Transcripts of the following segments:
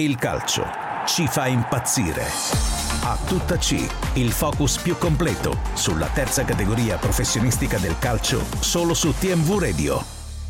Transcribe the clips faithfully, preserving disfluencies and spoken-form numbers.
Il calcio ci fa impazzire. A tutta C, il focus più completo sulla terza categoria professionistica del calcio, solo su T M V Radio.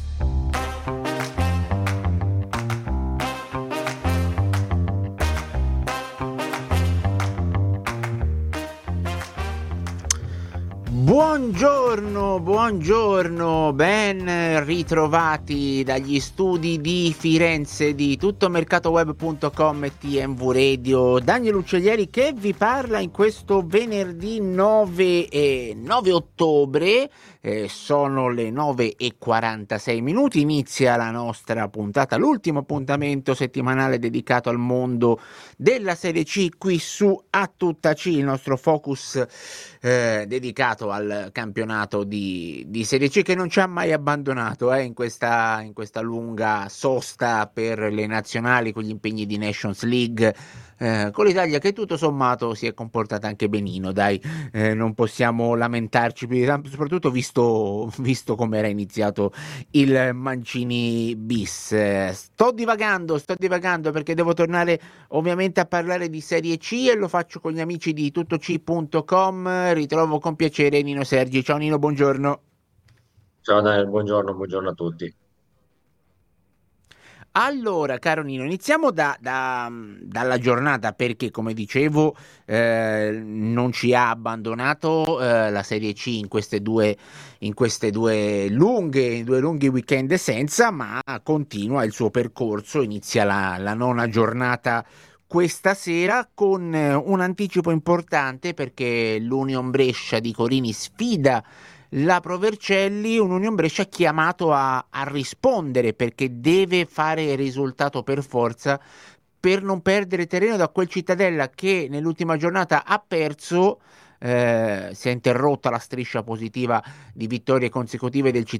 Buongiorno, buongiorno, ben ritrovati dagli studi di Firenze di tuttomercatoweb punto com e T M V Radio. Daniel Uccellieri che vi parla in questo venerdì nove, eh, nove ottobre, eh, sono le nove e quarantasei minuti, inizia la nostra puntata, l'ultimo appuntamento settimanale dedicato al mondo della Serie C qui su A Tutta C, il nostro focus eh, dedicato al campionato di, di Serie C che non ci ha mai abbandonato eh, in, questa, in questa lunga sosta per le nazionali con gli impegni di Nations League, eh, con l'Italia che tutto sommato si è comportata anche benino, dai, eh, non possiamo lamentarci più di tanto, soprattutto visto, visto come era iniziato il Mancini bis. Eh, sto divagando, sto divagando perché devo tornare ovviamente a parlare di Serie C e lo faccio con gli amici di tuttoc punto com. Ritrovo con piacere Nino Sergi. Ciao Nino, buongiorno. Ciao Daniel, buongiorno, buongiorno a tutti. Allora, caro Nino, iniziamo da, da, dalla giornata perché, come dicevo, eh, non ci ha abbandonato eh, la Serie C in queste due, in queste due lunghe, due lunghi weekend senza, ma continua il suo percorso, inizia la, la nona giornata questa sera con un anticipo importante perché l'Union Brescia di Corini sfida la Pro Vercelli, un Union Brescia chiamato a, a rispondere perché deve fare risultato per forza per non perdere terreno da quel Cittadella che nell'ultima giornata ha perso. Eh, si è interrotta la striscia positiva di vittorie consecutive del Cittadella